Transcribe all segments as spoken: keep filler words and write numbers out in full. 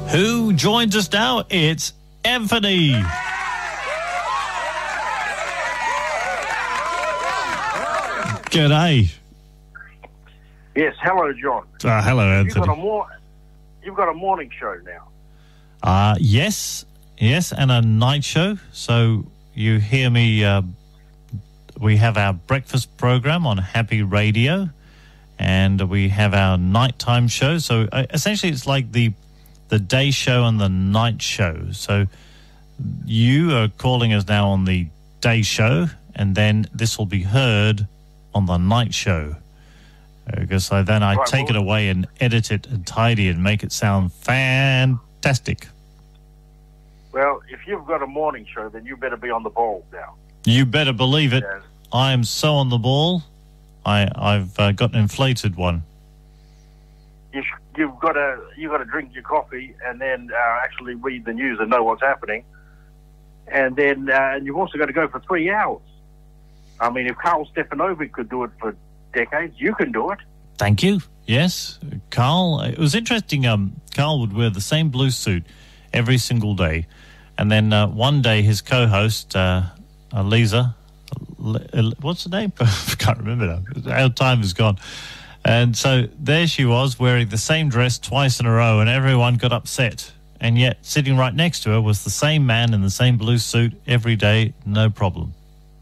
Who joins us now? It's Anthony. G'day. Yes, hello, John. Uh, hello, Anthony. You've got, a mor- you've got a morning show now. Uh, yes, yes, and a night show. So you hear me, uh, we have our breakfast program on Happy Radio, and we have our nighttime show. So uh, essentially it's like the the day show and the night show. So you are calling us now on the day show, and then this will be heard on the night show. Because I, then I right, take well, it away and edit it and tidy and make it sound fantastic. Well, if you've got a morning show, then you better be on the ball now. You better believe it. Yes. I am so on the ball. I, I've uh, got an inflated one. You sh- you've got to you've got to drink your coffee and then uh, actually read the news and know what's happening. And then uh, you've also got to go for three hours. I mean, if Carl Stefanovic could do it for decades, you can do it. Thank you. Yes, Carl. It was interesting. Um, Carl would wear the same blue suit every single day, and then uh, one day his co-host, uh, uh, Lisa, uh, what's her name? I can't remember now. Our time is gone. And so there she was wearing the same dress twice in a row, and everyone got upset. And yet, sitting right next to her was the same man in the same blue suit every day, no problem.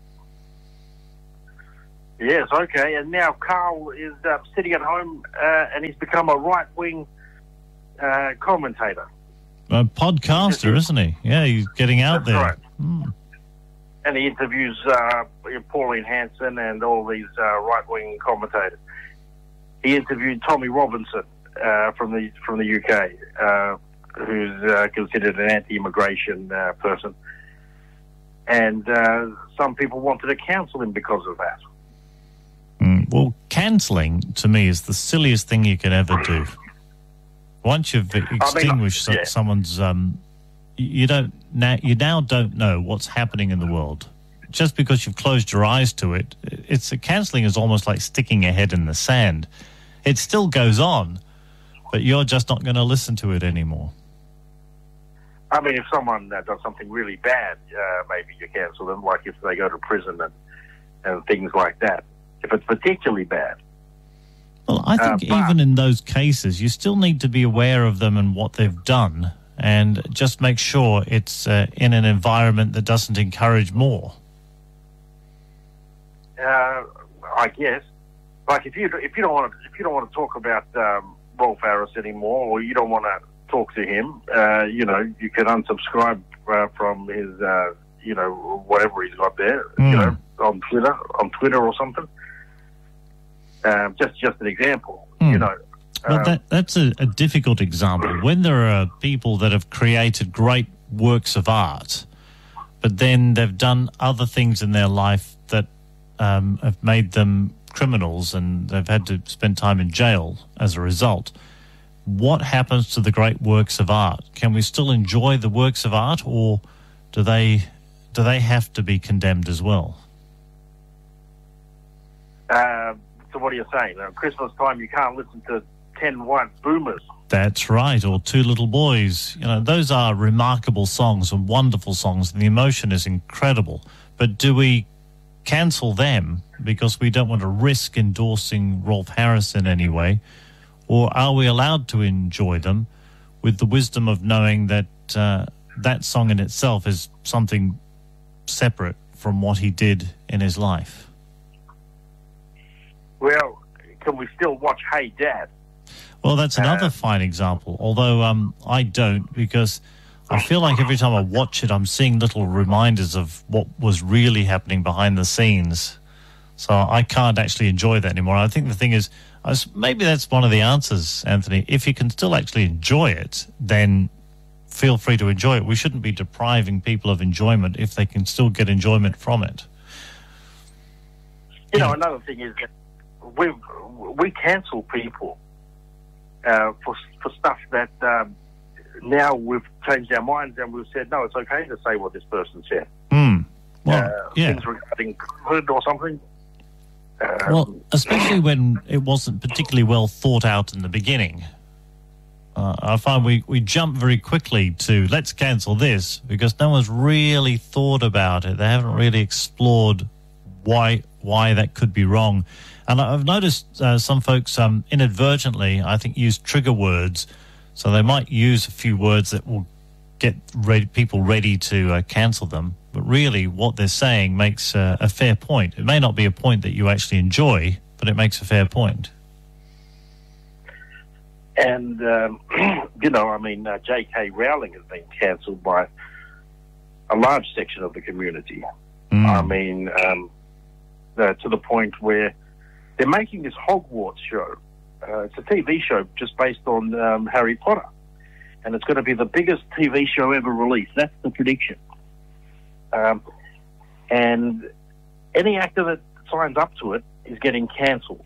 Yes, okay. And now Carl is uh, sitting at home uh, and he's become a right-wing uh, commentator. A podcaster, isn't he? Yeah, he's getting out That's there. right. Mm. And he interviews uh, Pauline Hanson and all these uh, right-wing commentators. He interviewed Tommy Robinson uh, from the from the U K, uh, who's uh, considered an anti-immigration uh, person. And uh, some people wanted to cancel him because of that. Mm. Well, cancelling, to me, is the silliest thing you can ever do. Once you've extinguished I mean, yeah. someone's... Um, you don't now, you now don't know what's happening in the world. Just because you've closed your eyes to it, it's cancelling is almost like sticking your head in the sand. It still goes on, but you're just not going to listen to it anymore. I mean, if someone uh, does something really bad, uh, maybe you cancel them, like if they go to prison and, and things like that. If it's particularly bad. Well, I think uh, even in those cases, you still need to be aware of them and what they've done, and just make sure it's uh, in an environment that doesn't encourage more. Uh, I guess, like if you if you don't want to if you don't want to talk about um, Rolf Harris anymore, or you don't want to talk to him, uh, you know, you can unsubscribe uh, from his, uh, you know, whatever he's got there, mm. you know, on Twitter, on Twitter or something. Um, just just an example, mm. you know. Well, um, that, that's a, a difficult example. When there are people that have created great works of art, but then they've done other things in their life that um, have made them criminals and they've had to spend time in jail as a result. What happens to the great works of art? Can we still enjoy the works of art, or do they do they have to be condemned as well? Uh, so what are you saying? At Christmas time, you can't listen to ten white boomers. That's right, or Two Little Boys. You know, those are remarkable songs and wonderful songs, and the emotion is incredible. But do we cancel them because we don't want to risk endorsing Rolf Harris in any way? Or are we allowed to enjoy them with the wisdom of knowing that uh, that song in itself is something separate from what he did in his life? Well, can we still watch Hey Dad? Well, that's another uh, fine example, although um, I don't, because I feel like every time I watch it, I'm seeing little reminders of what was really happening behind the scenes. So I can't actually enjoy that anymore. I think the thing is, I was, maybe that's one of the answers, Anthony. If you can still actually enjoy it, then feel free to enjoy it. We shouldn't be depriving people of enjoyment if they can still get enjoyment from it. You know, another thing is that we we cancel people uh, for for stuff that um, now we've changed our minds and we've said, no, it's okay to say what this person said. Mm. Well, uh, yeah. Things regarding COVID or something. Um, well, especially when it wasn't particularly well thought out in the beginning. Uh, I find we, we jump very quickly to let's cancel this because no one's really thought about it. They haven't really explored why why that could be wrong. And I've noticed uh, some folks um, inadvertently, I think, use trigger words. So they might use a few words that will get ready, people ready to uh, cancel them. But really what they're saying makes uh, a fair point. It may not be a point that you actually enjoy, but it makes a fair point. And, um, you know, I mean, uh, J K Rowling has been cancelled by a large section of the community. Mm. I mean, um, uh, to the point where they're making this Hogwarts show. Uh, it's a T V show just based on um, Harry Potter. And it's going to be the biggest T V show ever released. That's the prediction. Um, and any actor that signs up to it is getting cancelled.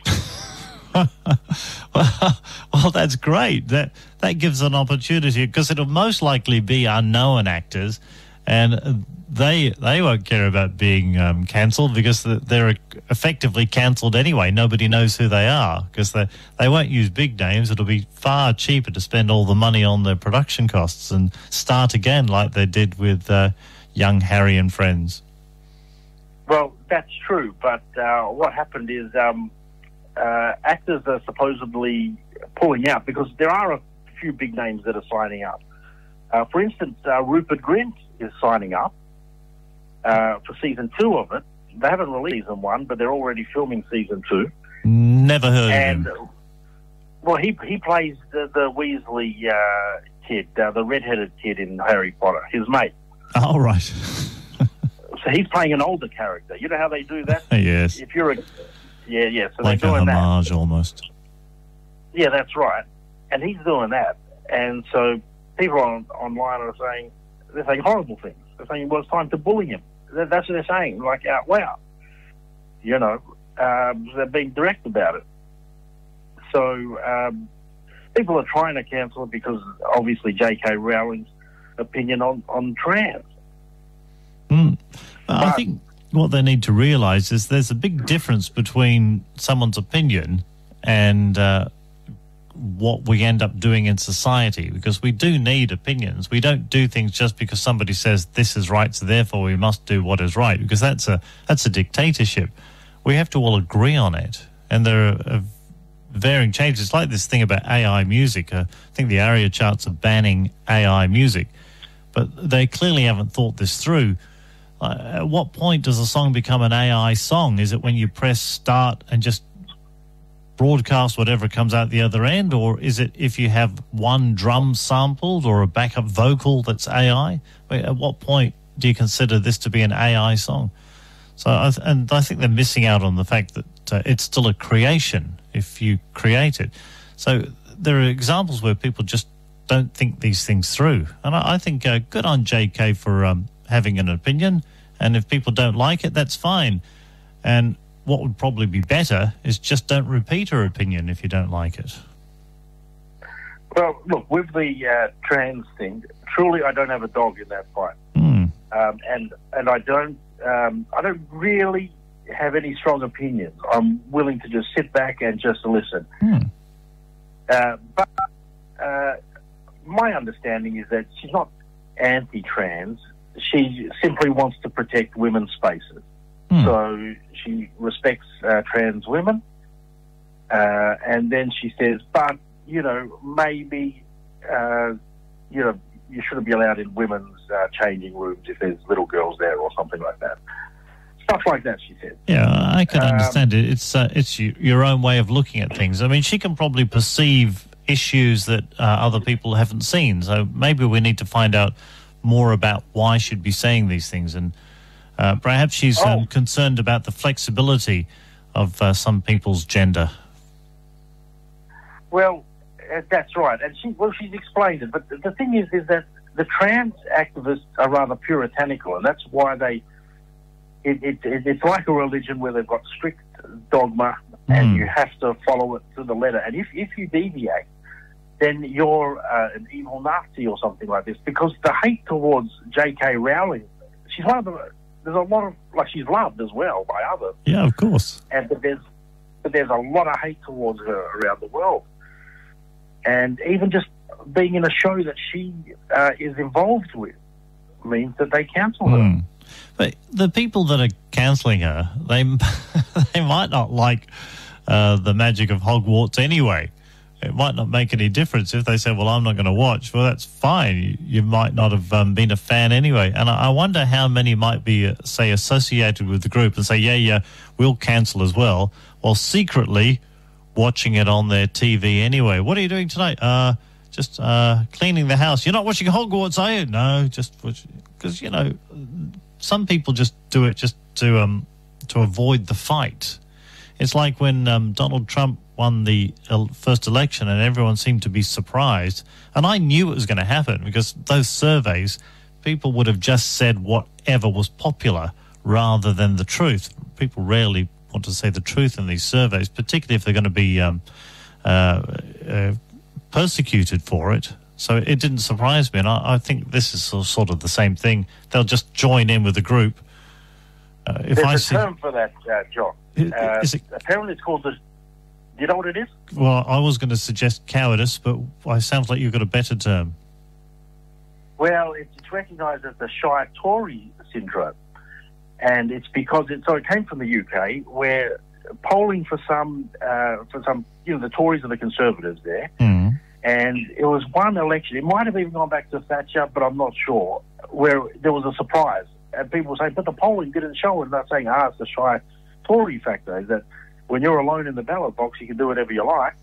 well, well, that's great. That that gives an opportunity because it'll most likely be unknown actors, and they they won't care about being um, cancelled because they're effectively cancelled anyway. Nobody knows who they are because they they won't use big names. It'll be far cheaper to spend all the money on their production costs and start again like they did with uh, young Harry and friends. Well, that's true, but uh, what happened is. Um, Uh, actors are supposedly pulling out because there are a few big names that are signing up. Uh, for instance, uh, Rupert Grint is signing up uh, for season two of it. They haven't released season one, but they're already filming season two. Never heard and, of him. Well, he he plays the, the Weasley uh, kid, uh, the redheaded kid in Harry Potter, his mate. Oh, right. So he's playing an older character. You know how they do that? Yes. If you're a Yeah, yeah. So like they're doing a homage that. almost. Yeah, that's right. And he's doing that. And so people on, online are saying, they're saying horrible things. They're saying, well, it's time to bully him. That, that's what they're saying, like out loud. You know, um, they're being direct about it. So um, people are trying to cancel it because obviously J K Rowling's opinion on, on trans. Mm. Uh, I think... What they need to realise is there's a big difference between someone's opinion and uh, what we end up doing in society, because we do need opinions. We don't do things just because somebody says this is right, so therefore we must do what is right, because that's a that's a dictatorship. We have to all agree on it, and there are uh, varying changes. It's like this thing about A I music. Uh, I think the ARIA charts are banning A I music, but they clearly haven't thought this through. Uh, at what point does a song become an A I song? Is it when you press start and just broadcast whatever comes out the other end? Or is it if you have one drum sampled or a backup vocal that's A I? At what point do you consider this to be an A I song? So, I th- and I think they're missing out on the fact that uh, it's still a creation if you create it. So there are examples where people just don't think these things through. And I, I think uh, good on J K for um, having an opinion. And if people don't like it, that's fine. And what would probably be better is just don't repeat her opinion if you don't like it. Well, look, with the uh, trans thing, truly I don't have a dog in that fight. Mm. Um, and and I don't um, I don't really have any strong opinions. I'm willing to just sit back and just listen. Mm. Uh, but uh, my understanding is that she's not anti-trans. She simply wants to protect women's spaces. Mm. So she respects uh, trans women. Uh, and then she says, but, you know, maybe, uh, you know, you shouldn't be allowed in women's uh, changing rooms if there's little girls there or something like that. Stuff like that, she said. Yeah, I can um, understand it. It's uh, it's your own way of looking at things. I mean, she can probably perceive issues that uh, other people haven't seen. So maybe we need to find out more about why she'd be saying these things. And uh, perhaps she's oh. um, concerned about the flexibility of uh, some people's gender. Well, uh, that's right. And she, well, she's explained it. But the, the thing is, is that the trans activists are rather puritanical, and that's why they, it, it, it, it's like a religion where they've got strict dogma, mm. and you have to follow it to the letter. And if, if you deviate, then you're uh, an evil Nazi or something like this. Because the hate towards J K Rowling, she's one of the, there's a lot of, like, she's loved as well by others. Yeah, of course. And but there's, but there's a lot of hate towards her around the world. And even just being in a show that she uh, is involved with means that they cancel her. Mm. But the people that are cancelling her, they they might not like uh, the magic of Hogwarts anyway. It might not make any difference if they say, well, I'm not going to watch. Well, that's fine. You, you might not have um, been a fan anyway. And I, I wonder how many might be, uh, say, associated with the group and say, yeah, yeah, we'll cancel as well, while secretly watching it on their T V anyway. What are you doing tonight? Uh, just uh, cleaning the house. You're not watching Hogwarts, are you? No, just because, you know, some people just do it just to um, to avoid the fight. It's like when um, Donald Trump won the first election and everyone seemed to be surprised. And I knew it was going to happen because those surveys, people would have just said whatever was popular rather than the truth. People rarely want to say the truth in these surveys, particularly if they're going to be um, uh, uh, persecuted for it. So it didn't surprise me. And I, I think this is sort of the same thing. They'll just join in with the group. Uh, if There's I a see, term for that, uh, John. Uh, is it, apparently it's called the... Do you know what it is? well, I was going to suggest cowardice, but it sounds like you've got a better term. Well, it's, it's recognised as the Shire Tory syndrome. And it's because it... So it came from the U K, where polling for some... Uh, for some, you know, the Tories and the Conservatives there. Mm. And it was one election. It might have even gone back to Thatcher, but I'm not sure, where there was a surprise. And people were saying, but the polling didn't show it. And they're saying, ah, it's the Shire Tory factor, is that when you're alone in the ballot box, you can do whatever you like.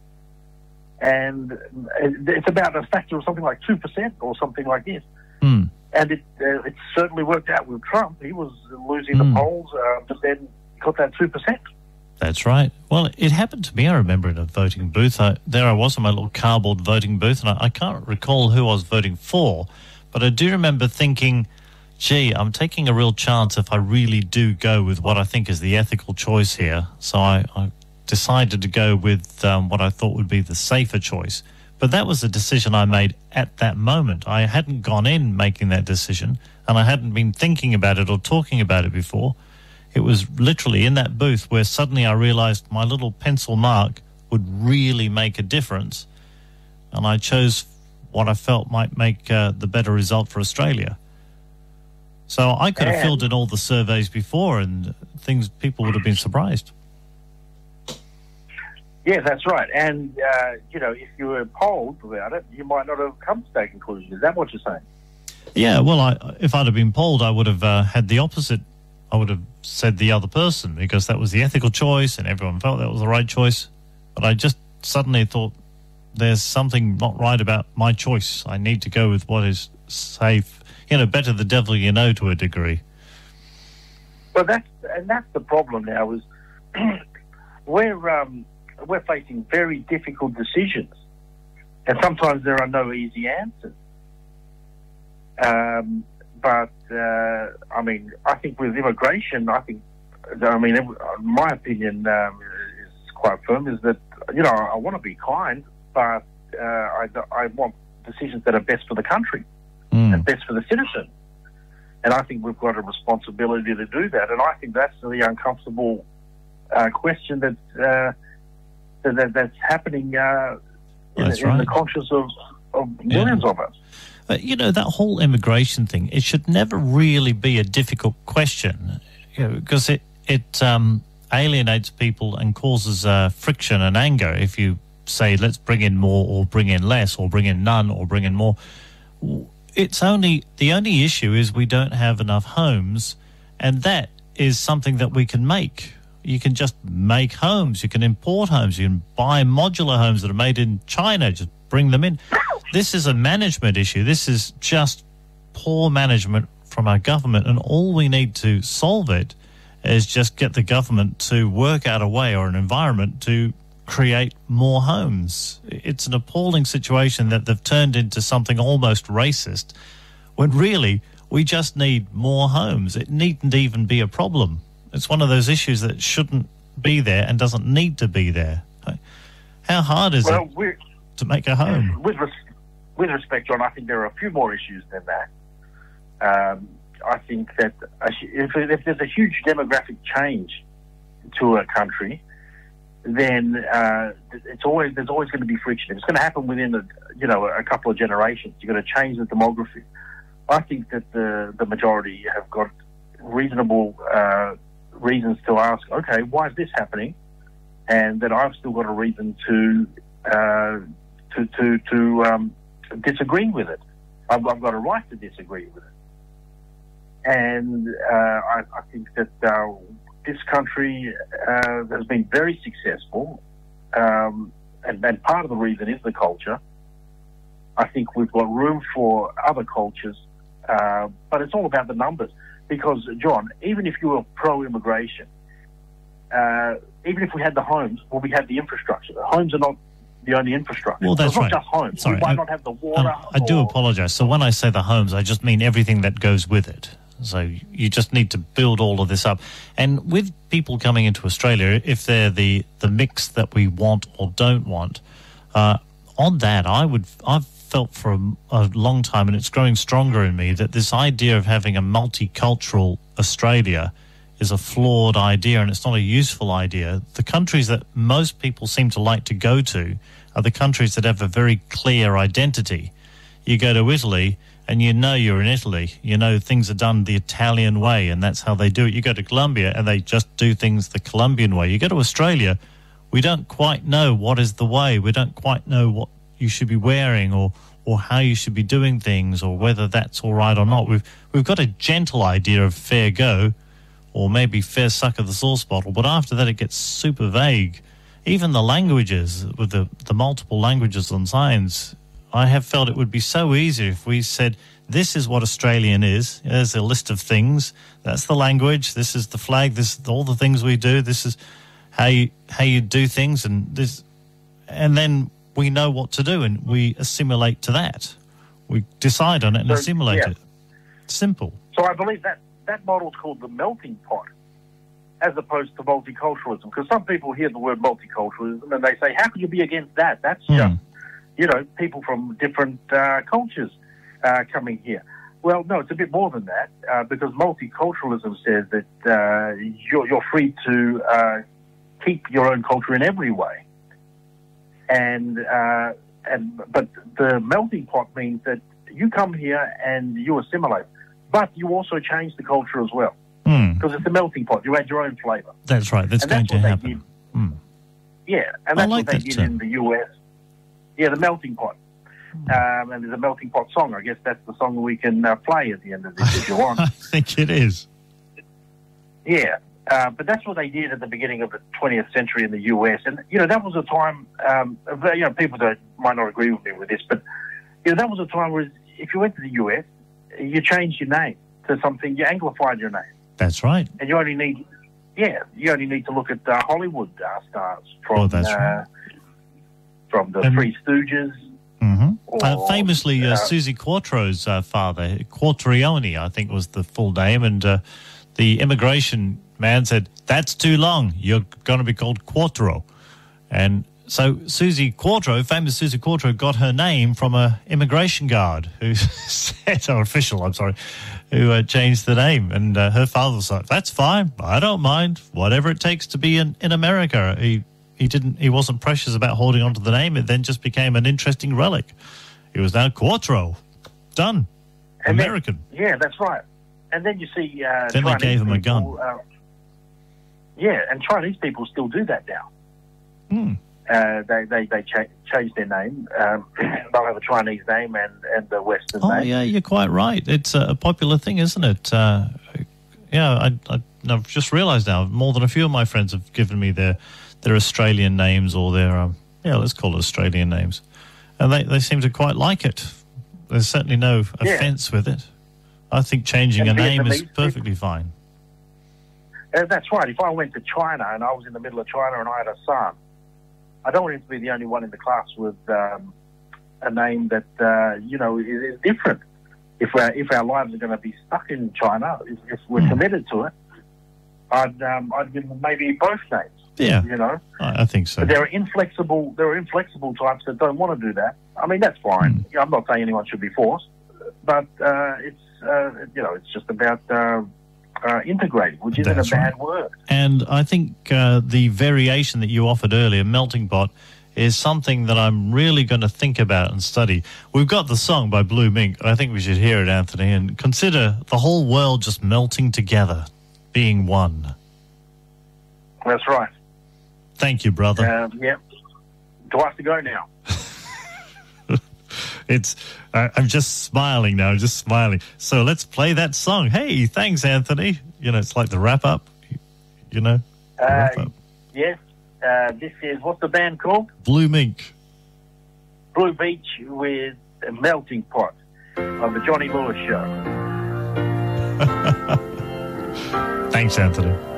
And it's about a factor of something like two percent or something like this. Mm. And it uh, it certainly worked out with Trump. He was losing Mm. the polls, uh, but then got that two percent. That's right. Well, it happened to me, I remember, in a voting booth. I, there I was in my little cardboard voting booth, and I, I can't recall who I was voting for, but I do remember thinking, gee, I'm taking a real chance if I really do go with what I think is the ethical choice here. So I, I decided to go with um, what I thought would be the safer choice. But that was a decision I made at that moment. I hadn't gone in making that decision, and I hadn't been thinking about it or talking about it before. It was literally in that booth where suddenly I realised my little pencil mark would really make a difference, and I chose what I felt might make uh, the better result for Australia. So I could have filled in all the surveys before, and things people would have been surprised. Yeah, that's right. And, uh, you know, if you were polled about it, you might not have come to that conclusion. Is that what you're saying? Yeah, well, I, if I'd have been polled, I would have uh, had the opposite. I would have said the other person, because that was the ethical choice and everyone felt that was the right choice. But I just suddenly thought there's something not right about my choice. I need to go with what is safe. You know, better the devil you know to a degree. Well, that's, and that's the problem now is we're, um, we're facing very difficult decisions. And sometimes there are no easy answers. Um, but, uh, I mean, I think with immigration, I think, I mean, my opinion um, is quite firm, is that, you know, I want to be kind, but uh, I, I want decisions that are best for the country mm. and best for the citizen. And I think we've got a responsibility to do that. And I think that's the uncomfortable uh, question that, uh, that that's happening uh, in, that's in right. the conscience of, of millions yeah. of us. But, you know, that whole immigration thing, it should never really be a difficult question, you know, because it, it um, alienates people and causes uh, friction and anger if you say, let's bring in more or bring in less or bring in none or bring in more. It's only, the only issue is we don't have enough homes, and that is something that we can make. You can just make homes, you can import homes, you can buy modular homes that are made in China, just bring them in. This is a management issue. This is just poor management from our government, and all we need to solve it is just get the government to work out a way or an environment to create more homes. It's an appalling situation that they've turned into something almost racist, when really we just need more homes. It needn't even be a problem. It's one of those issues that shouldn't be there and doesn't need to be there. How hard is well, it we're, to make a home? With, res- with respect, John, I think there are a few more issues than that. Um, I think that if, if there's a huge demographic change to a country, then uh, it's always there's always going to be friction. If it's going to happen within a, you know a couple of generations, you're going to change the demography. I think that the the majority have got reasonable uh, reasons to ask, okay, why is this happening? And that I've still got a reason to uh, to to to um, disagree with it. I've, I've got a right to disagree with it. And uh, I, I think that uh, this country uh, has been very successful, um, and, and part of the reason is the culture. I think we've got room for other cultures, uh, but it's all about the numbers. Because, John, even if you were pro-immigration, uh, even if we had the homes, well, we had the infrastructure. The homes are not the only infrastructure. Well, that's it's not right. just homes. Sorry, we might I, not have the water. Um, I do or, apologise. So when I say the homes, I just mean everything that goes with it. So you just need to build all of this up. And with people coming into Australia, if they're the, the mix that we want or don't want, uh, on that, I would, I've felt for a, a long time, and it's growing stronger in me, that this idea of having a multicultural Australia is a flawed idea, and it's not a useful idea. The countries that most people seem to like to go to are the countries that have a very clear identity. You go to Italy, and you know you're in Italy. You know things are done the Italian way, and that's how they do it. You go to Colombia, and they just do things the Colombian way. You go to Australia, we don't quite know what is the way. We don't quite know what you should be wearing, or or how you should be doing things, or whether that's all right or not. We've we've got a gentle idea of fair go, or maybe fair suck of the sauce bottle, but after that it gets super vague. Even the languages, with the, the multiple languages on signs, I have felt it would be so easy if we said, this is what Australian is. There's a list of things. That's the language. This is the flag. This is all the things we do. This is how you how you do things, and this, and then we know what to do, and we assimilate to that. We decide on it and So, assimilate yeah. it. Simple. So I believe that that model's called the melting pot, as opposed to multiculturalism. Because some people hear the word multiculturalism and they say, how could you be against that? That's Hmm. just, you know, people from different uh, cultures uh, coming here. Well, no, it's a bit more than that, uh, because multiculturalism says that uh, you're, you're free to uh, keep your own culture in every way. And uh, and but the melting pot means that you come here and you assimilate, but you also change the culture as well, Hmm. because it's a melting pot. You add your own flavour. That's right. That's And going that's to what they happen. did. Hmm. Yeah, and I that's like what they that did term. in the U S. Yeah, the melting pot. Um, and there's a melting pot song. I guess that's the song we can uh, play at the end of this if you want. I think it is. Yeah, uh, but that's what they did at the beginning of the twentieth century in the U S. And, you know, that was a time, um, of, you know, people that might not agree with me with this, but, you know, that was a time where if you went to the U S, you changed your name to something, you anglified your name. That's right. And you only need, yeah, you only need to look at uh, Hollywood uh, stars from, Oh, that's uh, right. from the And- Three Stooges. Mm-hmm. Or, Uh, famously, uh, uh, Susie Quattro's uh, father, Quattrione, I think was the full name, and uh, the immigration man said, that's too long. You're going to be called Quattro. And so Susie Quattro, famous Susie Quattro, got her name from a immigration guard who said, or official, I'm sorry, who uh, changed the name. And uh, her father was like, that's fine. I don't mind. Whatever it takes to be in, in America. He He didn't. He wasn't precious about holding on to the name. It then just became an interesting relic. He was now Quattro. Done. And then- American. yeah, that's right. And then you see uh, Then they Chinese gave him a people, gun. Uh, yeah, and Chinese people still do that now. Hmm. Uh, they they they cha- change their name. Um, they'll have a Chinese name and, and the Western Oh, name. yeah, you're quite right. It's a, a popular thing, isn't it? Uh, yeah, I, I, I've just realised now, more than a few of my friends have given me their their Australian names or their, um, yeah, let's call it Australian names. And they, they seem to quite like it. There's certainly no Yeah. offence with it. I think changing And a name is Vietnamese perfectly fine. Uh, that's right. If I went to China and I was in the middle of China and I had a son, I don't want him to be the only one in the class with um, a name that, uh, you know, is, is different. If, we're, if our lives are going to be stuck in China, if, if we're Hmm. committed to it, I'd, um, I'd give them maybe both names. Yeah, You know, I, I think so. but there are inflexible. There are inflexible types that don't want to do that. I mean, that's fine. Hmm. You know, I'm not saying anyone should be forced, but uh, it's uh, you know, it's just about uh, uh, integrating, which isn't That's a bad right. word. And I think uh, the variation that you offered earlier, Melting Pot, is something that I'm really going to think about and study. We've got the song by Blue Mink. I think we should hear it, Anthony, and consider the whole world just melting together, being one. That's right. Thank you, brother. Um, yeah. Twice to go now. It's. I, I'm just smiling now, just smiling. So let's play that song. Hey, thanks, Anthony. You know, it's like the wrap-up, you know, the Uh, wrap-up. yes. Uh, this is, what's the band called? Blue Mink. Blue Beach with a Melting Pot on the Johnny Lewis Show. Thanks, Anthony.